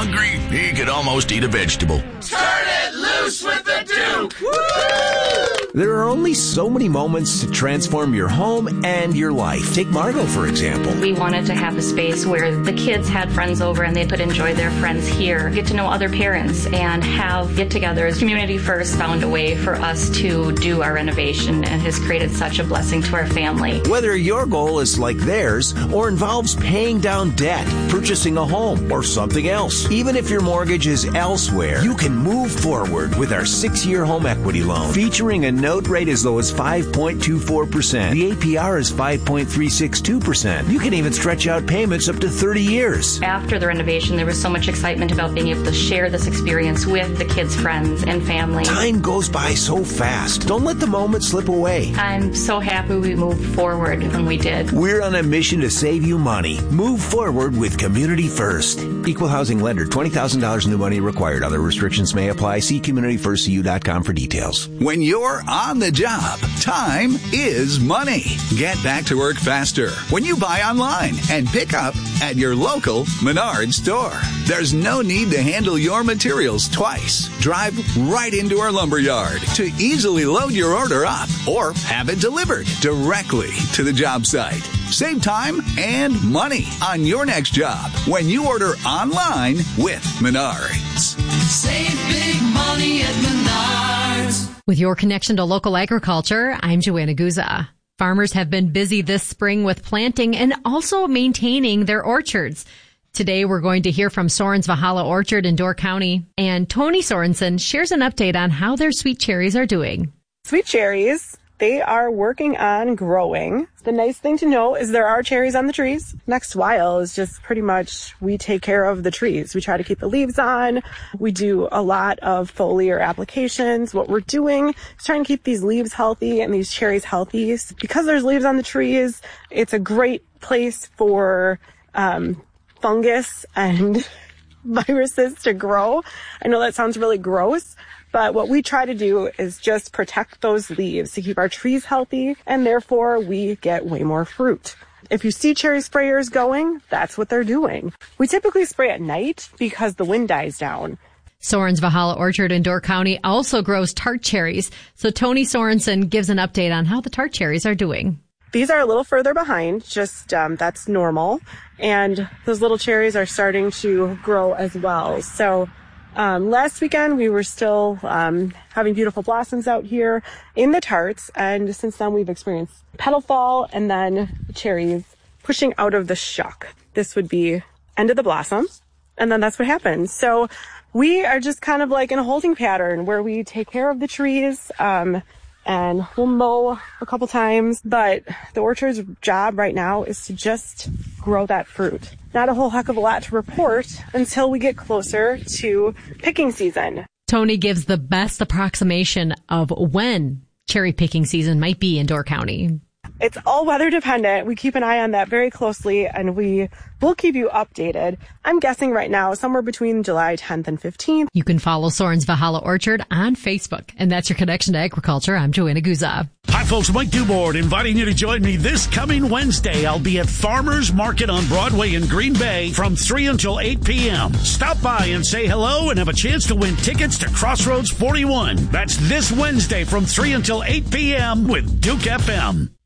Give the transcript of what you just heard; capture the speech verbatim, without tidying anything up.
hungry, he could almost eat a vegetable. Turn it loose with the Duke! Woo! There are only so many moments to transform your home and your life. Take Margot, for example. We wanted to have a space where the kids had friends over and they could enjoy their friends here, get to know other parents, and have get-togethers. Community First found a way for us to do our renovation and has created such a blessing to our family. Whether your goal is like theirs or involves paying down debt, purchasing a home, or something else, even if your mortgage is elsewhere, you can move forward with our six-year home equity loan, featuring a note rate as low as five point two four percent. The A P R is five point three six two percent. You can even stretch out payments up to thirty years. After the renovation, there was so much excitement about being able to share this experience with the kids' friends and family. Time goes by so fast. Don't let the moment slip away. I'm so happy we moved forward when we did. We're on a mission to save you money. Move forward with Community First. Equal housing lender. twenty thousand dollars new money required. Other restrictions may apply. See community first c u dot com for details. When you're on the job, time is money. Get back to work faster when you buy online and pick up at your local Menards store. There's no need to handle your materials twice. Drive right into our lumberyard to easily load your order up or have it delivered directly to the job site. Save time and money on your next job when you order online with Menards. Save big money at Menards. With your connection to local agriculture, I'm Joanna Guza. Farmers have been busy this spring with planting and also maintaining their orchards. Today, we're going to hear from Soren's Valhalla Orchard in Door County, and Tony Sorensen shares an update on how their sweet cherries are doing. Sweet cherries, they are working on growing. The nice thing to know is there are cherries on the trees. Next while is just pretty much we take care of the trees. We try to keep the leaves on. We do a lot of foliar applications. What we're doing is trying to keep these leaves healthy and these cherries healthy. Because there's leaves on the trees, it's a great place for um, fungus and viruses to grow. I know that sounds really gross, but what we try to do is just protect those leaves to keep our trees healthy, and therefore we get way more fruit. If you see cherry sprayers going, that's what they're doing. We typically spray at night because the wind dies down. Soren's Valhalla Orchard in Door County also grows tart cherries. So Tony Sorensen gives an update on how the tart cherries are doing. These are a little further behind, just um, that's normal. And those little cherries are starting to grow as well. So Um, last weekend, we were still um, having beautiful blossoms out here in the tarts, and since then we've experienced petal fall and then cherries pushing out of the shuck. This would be end of the blossom, and then that's what happens. So we are just kind of like in a holding pattern where we take care of the trees, um, and we'll mow a couple times, but the orchard's job right now is to just grow that fruit. Not a whole heck of a lot to report until we get closer to picking season. Tony gives the best approximation of when cherry picking season might be in Door County. It's all weather dependent. We keep an eye on that very closely, and we will keep you updated. I'm guessing right now somewhere between July tenth and fifteenth. You can follow Soren's Valhalla Orchard on Facebook. And that's your connection to agriculture. I'm Joanna Guza. Hi, folks. Mike Dubord inviting you to join me this coming Wednesday. I'll be at Farmers Market on Broadway in Green Bay from three until eight p.m. Stop by and say hello and have a chance to win tickets to Crossroads forty-one. That's this Wednesday from three until eight p.m. with Duke F M.